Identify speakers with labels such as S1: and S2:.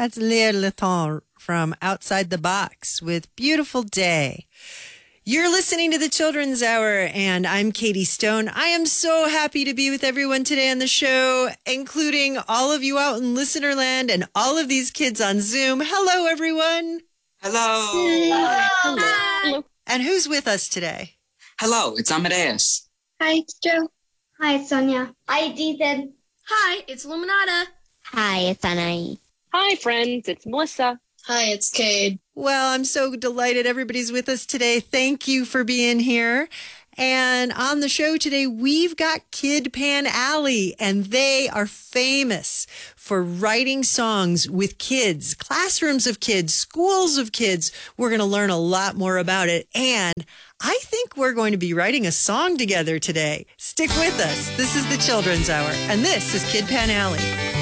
S1: That's Léa Letton from Outside the Box with Beautiful Day. You're listening to the Children's Hour, and I'm Katie Stone. I am so happy to be with everyone today on the show, including all of you out in listener land and all of these kids on Zoom. Hello, everyone.
S2: Hello.
S3: Hello.
S4: Hello.
S1: And who's with us today?
S2: Hello, it's Amadeus.
S3: Hi, it's Joe.
S4: Hi, it's Sonia.
S3: Hi, it's Ethan.
S5: Hi, it's Luminata.
S6: Hi, it's Anai.
S7: Hi, friends. It's Melissa.
S8: Hi, it's Cade.
S1: Well, I'm so delighted everybody's with us today. Thank you for being here. And on the show today, we've got Kid Pan Alley, and they are famous for writing songs with kids, classrooms of kids, schools of kids. We're going to learn a lot more about it. And I think we're going to be writing a song together today. Stick with us. This is the Children's Hour, and this is Kid Pan Alley.